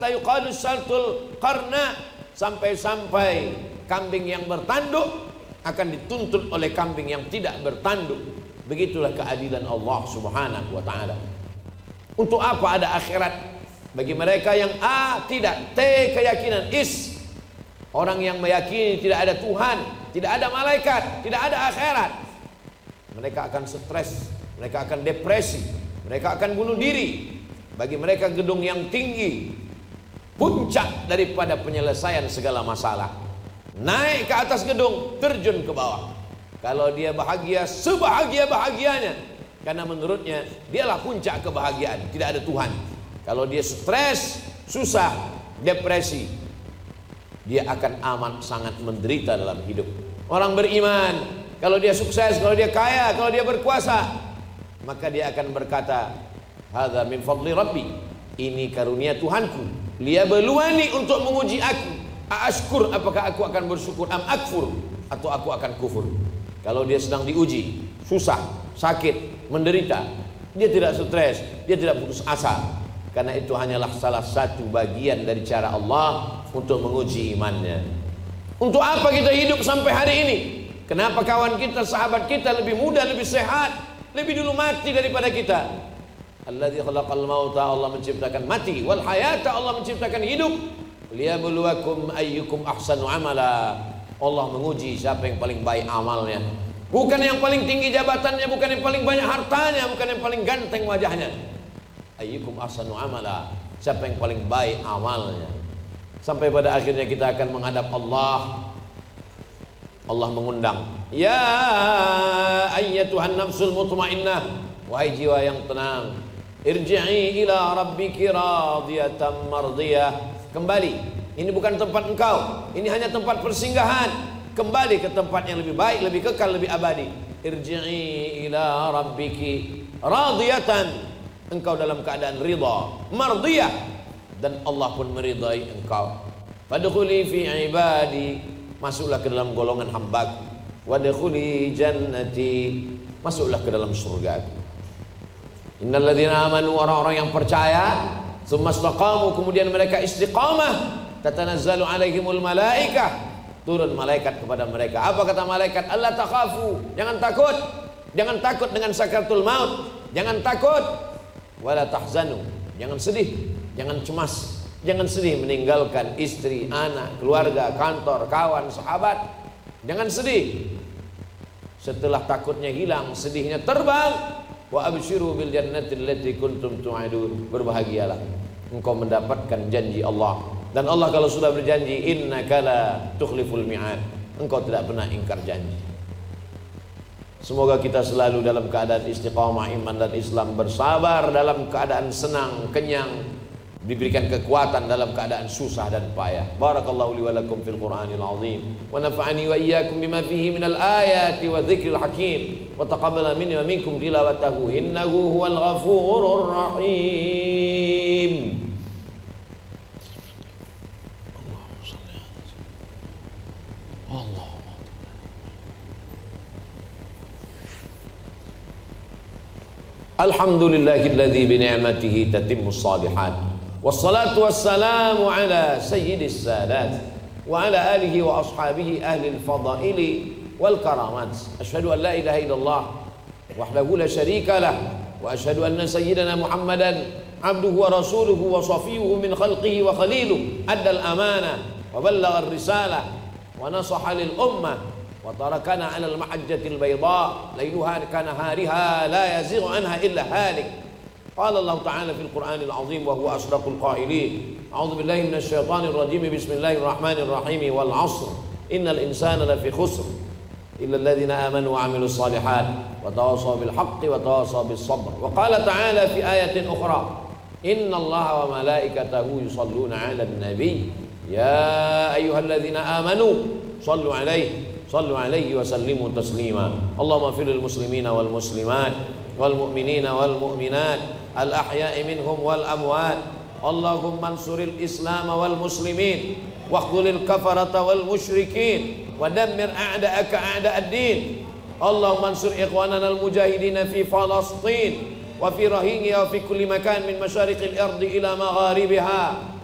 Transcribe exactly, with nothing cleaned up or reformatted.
la yuqadu syartul qarna, sampai-sampai kambing yang bertanduk akan dituntut oleh kambing yang tidak bertanduk. Begitulah keadilan Allah Subhanahu wa taala. Untuk apa ada akhirat? Bagi mereka yang A tidak, T keyakinan, is orang yang meyakini tidak ada Tuhan, tidak ada malaikat, tidak ada akhirat, mereka akan stres, mereka akan depresi, mereka akan bunuh diri. Bagi mereka gedung yang tinggi puncak daripada penyelesaian segala masalah. Naik ke atas gedung, terjun ke bawah. Kalau dia bahagia, sebahagia-bahagianya, karena menurutnya dialah puncak kebahagiaan, tidak ada Tuhan. Kalau dia stres, susah, depresi, dia akan amat sangat menderita dalam hidup. Orang beriman, kalau dia sukses, kalau dia kaya, kalau dia berkuasa, maka dia akan berkata, hadza min fadli rabbi, ini karunia Tuhanku, liyabluwani, untuk menguji aku, aashkur, apakah aku akan bersyukur, am akfur, atau aku akan kufur. Kalau dia sedang diuji, susah, sakit, menderita, dia tidak stres, dia tidak putus asa, karena itu hanyalah salah satu bagian dari cara Allah untuk menguji imannya. Untuk apa kita hidup sampai hari ini? Kenapa kawan kita, sahabat kita lebih muda, lebih sehat, lebih dulu mati daripada kita? Alladzi khalaqal mauta, Allah menciptakan mati, wal hayata, Allah menciptakan hidup, liyabluwakum ayyukum ahsanu amala. Allah menguji siapa yang paling baik amalnya. Bukan yang paling tinggi jabatannya, bukan yang paling banyak hartanya, bukan yang paling ganteng wajahnya. Ayyukum ahsanu amala, siapa yang paling baik amalnya. Sampai pada akhirnya kita akan menghadap Allah. Allah mengundang, ya ayyatuhan nafsul mutmainnah, wahai jiwa yang tenang, irji'i ila rabbiki radiyatan mardiyah. Kembali, ini bukan tempat engkau, ini hanya tempat persinggahan. Kembali ke tempat yang lebih baik, lebih kekal, lebih abadi. Irji'i ila rabbiki radiyatan, engkau dalam keadaan ridha, mardiyah, dan Allah pun meridai engkau. Fadkhuli fi ibadi, masuklah ke dalam golongan hambaku. Wadkhuli jannati, masuklah ke dalam surgaku. Innal ladzina amanu, orang-orang yang percaya, tsumma istaqamu, kemudian mereka istiqamah, tatanazzalu alaihimul malaikah, turun malaikat kepada mereka. Apa kata malaikat? Allah takhafu, jangan takut, jangan takut dengan sakaratul maut, jangan takut. Wala tahzanu, jangan sedih, jangan cemas, jangan sedih meninggalkan istri, anak, keluarga, kantor, kawan, sahabat. Jangan sedih. Setelah takutnya hilang, sedihnya terbang. Wa abshiru bil jannati allati kuntum tu'adun, berbahagialah, engkau mendapatkan janji Allah. Dan Allah kalau sudah berjanji, innaka la tukhliful mi'ad, engkau tidak pernah ingkar janji. Semoga kita selalu dalam keadaan istiqamah iman dan Islam, bersabar dalam keadaan senang, kenyang, diberikan kekuatan dalam keadaan susah dan payah. Barakallahu li wa lakum fil Qur'anil azim, wa nafa'ani wa iyyakum bima fihi minal ayati wa dzikril hakim, wa taqabbala minni wa minkum tilawatahu, innahu huwal ghafurur rahim. Alhamdulillahilladzi bi ni'matihi tatimmus shalihat. Wassalatu wassalamu ala sayyidis sadat wa ala alihi wa ashabihi ahlil fadaili wal karamat. Asyhadu an la ilaha illallah wahdahu la syarika lah, wa asyhadu anna sayyidana Muhammadan abduhu wa rasuluhu wa safiyuhu min khalqihi wa khaliluhu, addal amanah wa ballagha ar-risalah wa nasaha lil ummah wa tarakana 'ala al-mahajjatil bayda lailuha kanahariha la yazighu anha illa halik. Qala Allah Ta'ala fil Qur'anil azim wa huwa asdaqul qailin. A'udzu billahi minasy syaithanir rajim. Bismillahirrahmanir rahim. Wal 'ashr innal insana lafi khusr illa alladhina amanu wa 'amilus shalihat wa tawassaw bil haqqi wa tawassaw bis sabr. Wa qala ta'ala fi ayatin ukhra, innallaha wa malaikatahu yusalluna 'alan nabiy ya ayyuhalladzina amanu sallu 'alaihi sallu alaihi wa sallimu taslima. Allahumma fir lil muslimina wal muslimat wal mu'minina wal mu'minat al ahya'i minhum wal amwat. Allahumma ansuril islam wal muslimin wa khudhil kafarata wal musyrikin wa dammir a'da'aka a'da'ad din. Allahumma ansur ikhwanana al mujahidin fi Falastin wa fi Rohingya wa fi kulli makan min masyariqil ardi ila magharibiha.